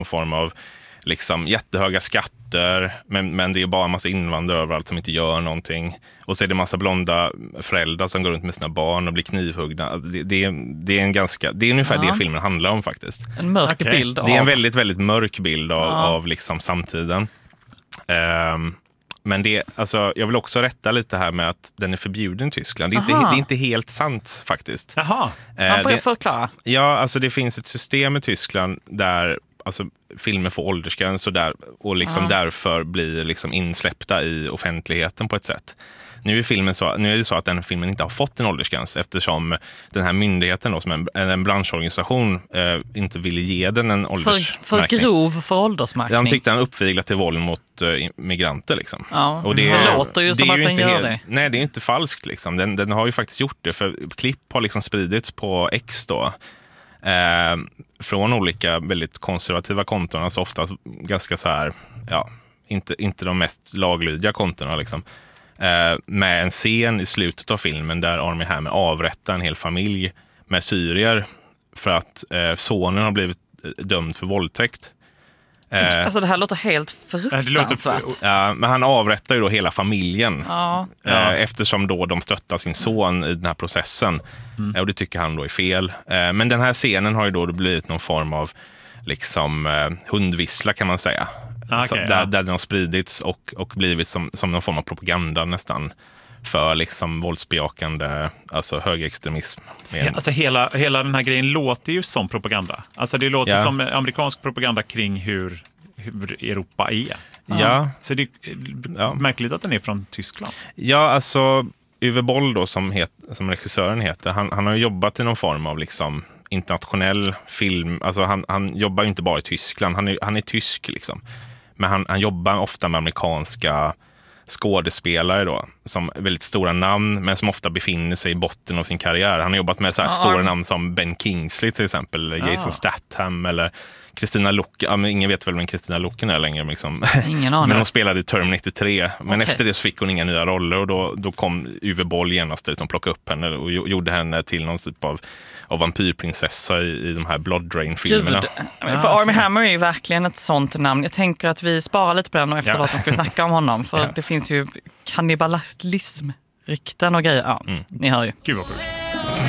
någon form av liksom jättehöga skatter, men det är bara en massa invandrare överallt som inte gör någonting. Och så är det en massa blonda föräldrar som går runt med sina barn och blir knivhuggna. Det är ungefär det filmen handlar om faktiskt. En mörk bild av... Det är en väldigt, väldigt mörk bild av liksom samtiden. Men alltså, jag vill också rätta lite här med att den är förbjuden i Tyskland. Det är inte helt sant faktiskt. Jaha, man börjar förklara. Ja, alltså det finns ett system i Tyskland där alltså, filmer får åldersgräns och liksom därför blir liksom insläppta i offentligheten på ett sätt. Nu är det så att den filmen inte har fått en åldersgräns eftersom den här myndigheten då, som en branschorganisation inte ville ge den en åldersmärkning. För grov för åldersmärkning. De tyckte han uppviglat till våld mot migranter liksom. Ja, och det låter ju som att den gör det. Nej, det är inte falskt liksom. Den har ju faktiskt gjort det, för klipp har liksom spridits på X då. Från olika väldigt konservativa konton, alltså ofta ganska så här, inte de mest laglydiga kontona liksom. Med en scen i slutet av filmen där Armie Hammer avrättar en hel familj med syrier för att sonen har blivit dömd för våldtäkt. Alltså det här låter helt fruktansvärt. Men han avrättar ju då hela familjen eftersom då de stöttar sin son i den här processen. Och det tycker han då är fel. Men den här scenen har ju då blivit någon form av liksom hundvissla kan man säga. Där den har spridits och blivit som någon form av propaganda nästan för liksom våldsbejakande, alltså högerextremism. Alltså hela den här grejen låter ju som propaganda. Alltså det låter som amerikansk propaganda kring hur Europa är. Ja. Så det är märkligt att den är från Tyskland. Ja, alltså Uwe Boll då som regissören heter, han har jobbat i någon form av liksom internationell film. Alltså han jobbar ju inte bara i Tyskland, han är tysk liksom. Men han jobbar ofta med amerikanska skådespelare då, som väldigt stora namn, men som ofta befinner sig i botten av sin karriär. Han har jobbat med så här stora namn som Ben Kingsley till exempel, eller Jason Statham eller Kristina Loken. Ingen vet väl vem Kristina Loken är längre liksom. Ingen aning. Men hon spelade i Terminator 3. Men efter det så fick hon inga nya roller och då kom Uwe Boll genast dit och plockade upp henne och gjorde henne till någon typ av vampyrprinsessa i de här Blood Drain-filmerna. För Armie Hammer är ju verkligen ett sånt namn. Jag tänker att vi sparar lite på den och efter låten ska vi snacka om honom. För det finns ju kannibalism-rykten och grejer. Ja, ni hör ju. Gud vad sjukt.